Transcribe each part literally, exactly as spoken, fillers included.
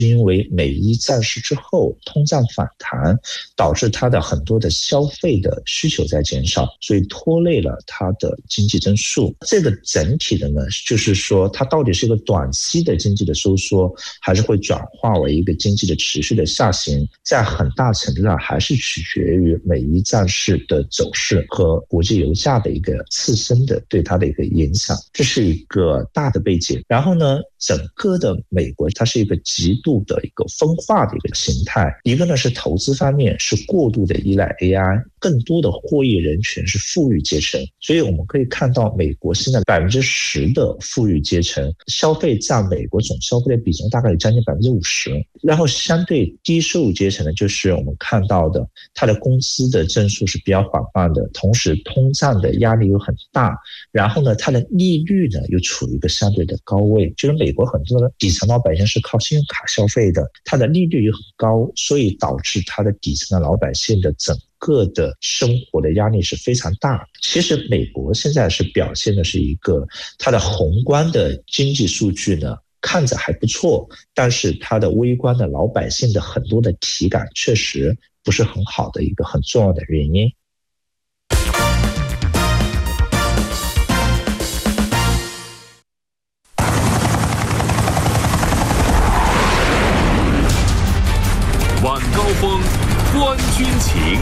因为美伊战事之后通胀反弹，导致它的很多的消费的需求在减少，所以拖累了它的经济增速。这个整体的呢，就是说它到底是一个短期的经济的收缩，还是会转化为一个经济的持续的下行，在很大程度上还是取决于美伊战事的走势和国际油价的一个自身的对它的一个影响，这是一个大的背景。然后呢，整个的美国它是一个极度的一个分化的一个形态，一个呢是投资方面是过度的依赖 A I， 更多的获益人群是富裕阶层，所以我们可以看到美国现在百分之十的富裕阶层消费占美国总消费的比重大概有将近百分之五十，然后相对低收入阶层呢，就是我们看到的它的工资的增速是比较缓慢的，同时通胀的压力又很大，然后呢它的利率呢又处于一个相对的高位，就是美国很多的底层老百姓是靠信用卡消费的，它的利率又很高，所以导致它的底层的老百姓的整个的生活的压力是非常大。其实美国现在是表现的是一个它的宏观的经济数据呢看着还不错，但是它的微观的老百姓的很多的体感确实不是很好的一个很重要的原因。 晚高峰，观军情。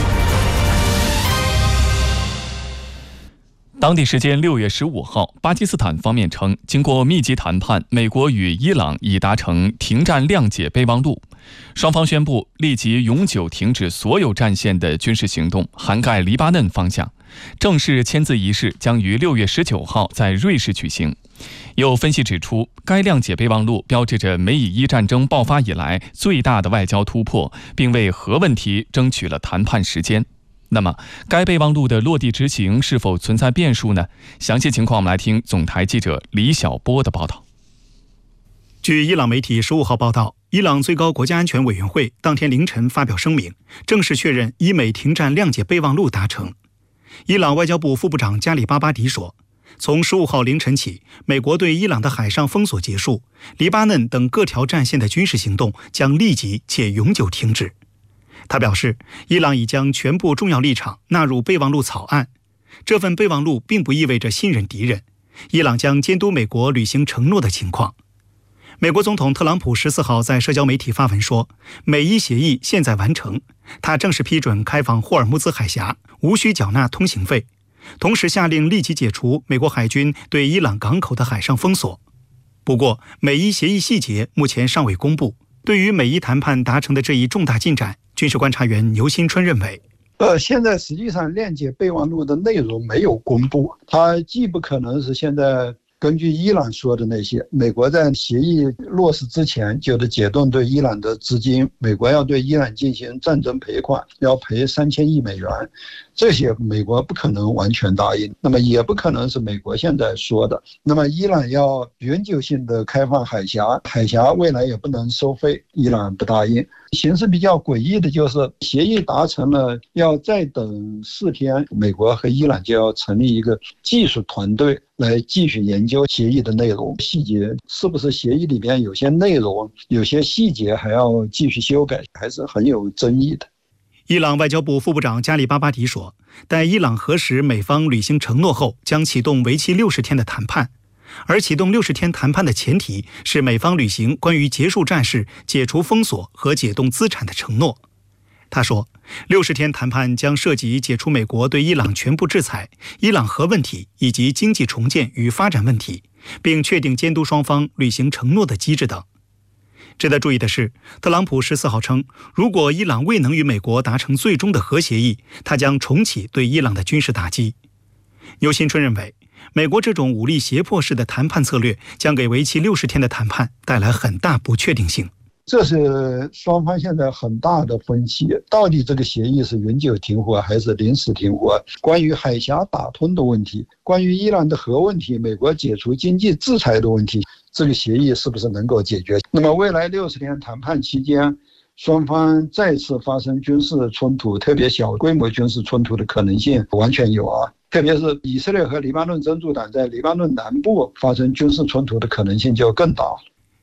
当地时间六月十五号，巴基斯坦方面称，经过密集谈判，美国与伊朗已达成停战谅解备忘录，双方宣布立即永久停止所有战线的军事行动，涵盖黎巴嫩方向。正式签字仪式将于六月十九号在瑞士举行。有分析指出，该谅解备忘录标志着美以伊战争爆发以来最大的外交突破，并为核问题争取了谈判时间。那么，该备忘录的落地执行是否存在变数呢？详细情况我们来听总台记者李晓波的报道。 据伊朗媒体十五号报道，伊朗最高国家安全委员会当天凌晨发表声明，正式确认伊美停战谅解备忘录达成。伊朗外交部副部长加里巴巴迪说，从十五号凌晨起，美国对伊朗的海上封锁结束，黎巴嫩等各条战线的军事行动将立即且永久停止。他表示，伊朗已将全部重要立场纳入备忘录草案，这份备忘录并不意味着信任敌人，伊朗将监督美国履行承诺的情况。美国总统特朗普十四号在社交媒体发文说，美伊协议现在完成，他正式批准开放霍尔木兹海峡，无需缴纳通行费，同时下令立即解除美国海军对伊朗港口的海上封锁。不过，美伊协议细节目前尚未公布。对于美伊谈判达成的这一重大进展，军事观察员牛新春认为， 呃，现在实际上谅解备忘录的内容没有公布，它既不可能是现在根据伊朗说的那些，美国在协议落实之前就得解冻对伊朗的资金，美国要对伊朗进行战争赔款，要赔三千亿美元，这些美国不可能完全答应，那么也不可能是美国现在说的。那么伊朗要永久性的开放海峡，海峡未来也不能收费，伊朗不答应。形势比较诡异的就是协议达成了，要再等四天，美国和伊朗就要成立一个技术团队来继续研究协议的内容细节，是不是协议里边有些内容有些细节还要继续修改，还是很有争议的。 伊朗外交部副部长加里巴巴迪说，待伊朗核实美方履行承诺后，将启动为期六十天的谈判。而启动六十天谈判的前提是美方履行关于结束战事、解除封锁和解冻资产的承诺。他说，六十天谈判将涉及解除美国对伊朗全部制裁、伊朗核问题以及经济重建与发展问题，并确定监督双方履行承诺的机制等。值得注意的是，特朗普十四号称，如果伊朗未能与美国达成最终的核协议，他将重启对伊朗的军事打击。牛新春认为，美国这种武力胁迫式的谈判策略将给为期六十天的谈判带来很大不确定性。 这是双方现在很大的分歧，到底这个协议是永久停火还是临时停火？关于海峡打通的问题，关于伊朗的核问题，美国解除经济制裁的问题，这个协议是不是能够解决？那么未来六十天谈判期间，双方再次发生军事冲突，特别小规模军事冲突的可能性完全有啊。特别是以色列和黎巴嫩真主党在黎巴嫩南部发生军事冲突的可能性就更大。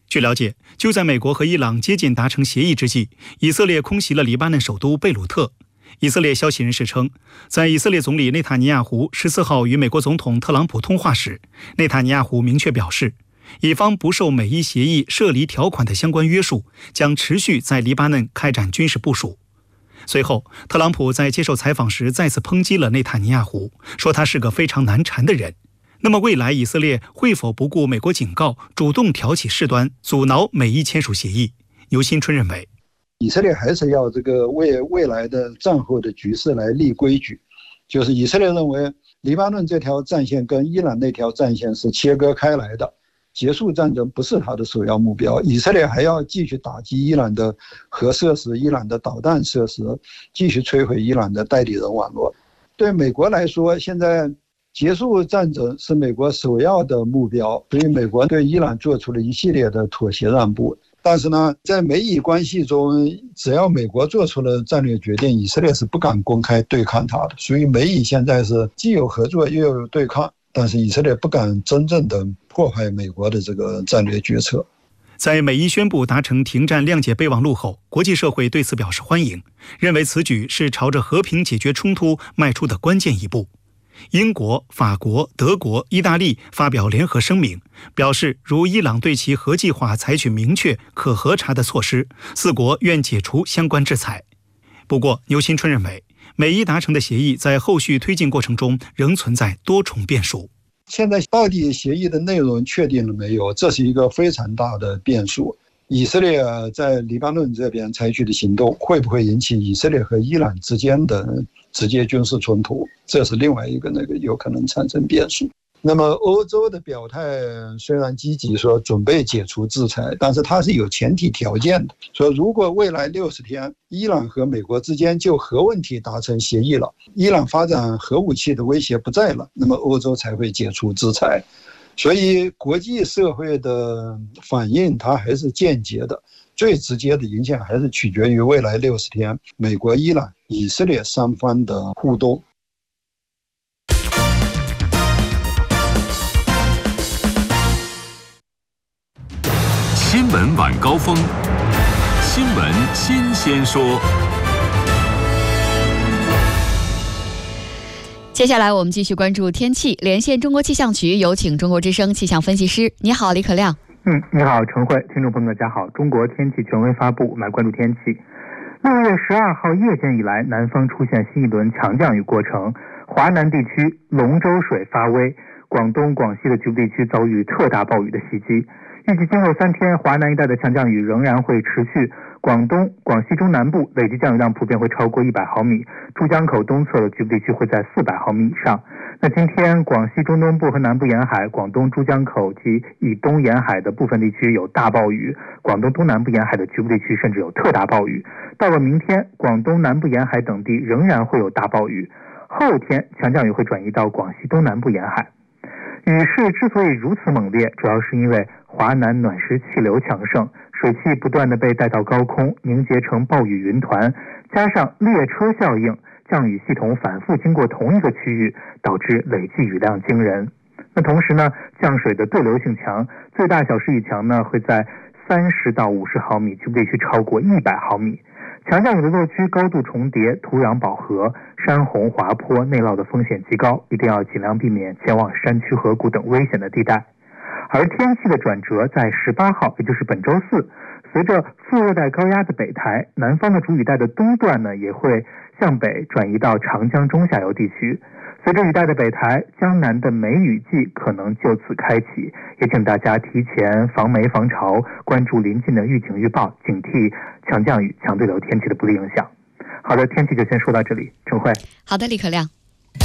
据了解，就在美国和伊朗接近达成协议之际，以色列空袭了黎巴嫩首都贝鲁特。以色列消息人士称，在以色列总理内塔尼亚胡十四号与美国总统特朗普通话时，内塔尼亚胡明确表示，以方不受美伊协议涉离条款的相关约束，将持续在黎巴嫩开展军事部署。随后，特朗普在接受采访时再次抨击了内塔尼亚胡，说他是个非常难缠的人。那么未来以色列会否不顾美国警告，主动挑起事端，阻挠美伊签署协议？牛新春认为， 以色列还是要这个为未来的战后的局势来立规矩，就是以色列认为黎巴嫩这条战线跟伊朗那条战线是切割开来的，结束战争不是他的首要目标，以色列还要继续打击伊朗的核设施、伊朗的导弹设施，继续摧毁伊朗的代理人网络。对美国来说，现在结束战争是美国首要的目标，所以美国对伊朗做出了一系列的妥协让步。但是呢，在美以关系中，只要美国做出了战略决定，以色列是不敢公开对抗它的。所以美以现在是既有合作又有对抗，但是以色列不敢真正的破坏美国的这个战略决策。 在美伊宣布达成停战谅解备忘录后，国际社会对此表示欢迎，认为此举是朝着和平解决冲突迈出的关键一步。英国、法国、德国、意大利发表联合声明，表示如伊朗对其核计划采取明确可核查的措施，四国愿解除相关制裁。不过，牛新春认为，美伊达成的协议在后续推进过程中仍存在多重变数。 现在到底协议的内容确定了没有？这是一个非常大的变数。以色列在黎巴嫩这边采取的行动会不会引起以色列和伊朗之间的直接军事冲突？这是另外一个那个有可能产生变数。那么欧洲的表态虽然积极说准备解除制裁，但是它是有前提条件的，说如果未来六十天伊朗和美国之间就核问题达成协议了，伊朗发展核武器的威胁不在了，那么欧洲才会解除制裁。所以国际社会的反应它还是间接的，最直接的影响还是取决于未来六十天美国、伊朗、以色列三方的互动。 新闻晚高峰，新闻新鲜说。 接下来我们继续关注天气，连线中国气象局，有请中国之声气象分析师。你好，李可亮。 嗯，你好，陈慧，听众朋友大家好。中国天气权威发布，我们来关注天气。六月十二号夜间以来，南方出现新一轮强降雨过程，华南地区龙舟水发威，广东、广西的局部地区遭遇特大暴雨的袭击。预计今后三天，华南一带的强降雨仍然会持续，广东、广西中南部累计降雨量普遍会超过一百毫米，珠江口东侧的局部地区会在四百毫米以上。那今天广西中东部和南部沿海、广东珠江口及以东沿海的部分地区有大暴雨，广东东南部沿海的局部地区甚至有特大暴雨。到了明天，广东南部沿海等地仍然会有大暴雨，后天强降雨会转移到广西东南部沿海。雨势之所以如此猛烈，主要是因为华南暖湿气流强盛，水汽不断地被带到高空，凝结成暴雨云团，加上列车效应，降雨系统反复经过同一个区域，导致累计雨量惊人。那同时呢，降水的对流性强，最大小时雨强呢会在三十到五十毫米，局部地区超过一百毫米。强降雨的落区高度重叠，土壤饱和，山洪滑坡内涝的风险极高，一定要尽量避免前往山区河谷等危险的地带。而天气的转折在十八号，也就是本周四，随着副热带高压的北抬，南方的主雨带的东段呢也会向北转移到长江中下游地区。随着雨带的北抬，江南的梅雨季可能就此开启，也请大家提前防梅防潮，关注临近的预警预报，警惕强降雨、强对流天气的不利影响。好的，天气就先说到这里，陈慧。 好的，李可亮。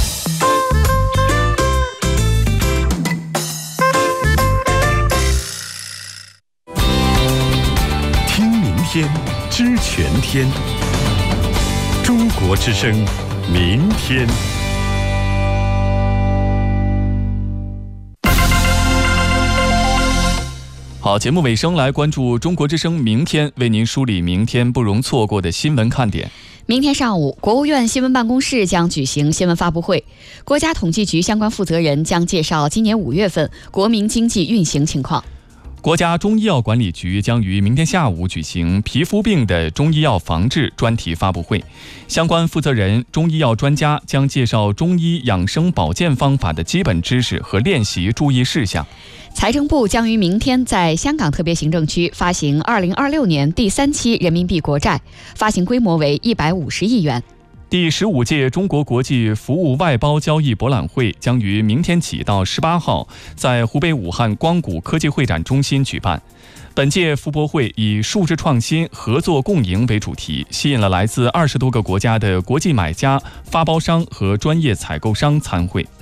听明天，知全天。中国之声，明天。 好，节目尾声来关注中国之声明天为您梳理明天不容错过的新闻看点。 明天上午，国务院新闻办公室将举行新闻发布会，国家统计局相关负责人将介绍今年五月份国民经济运行情况。 国家中医药管理局将于明天下午举行皮肤病的中医药防治专题发布会，相关负责人、中医药专家将介绍中医养生保健方法的基本知识和练习注意事项。 财政部将于明天在香港特别行政区发行二零二六年第三期人民币国债，发行规模为一百五十亿元。 第十五届中国国际服务外包交易博览会将于明天起到十八号在湖北武汉光谷科技会展中心举办。本届服博会以数字创新、合作共赢为主题，吸引了来自二十多个国家的国际买家、发包商和专业采购商参会。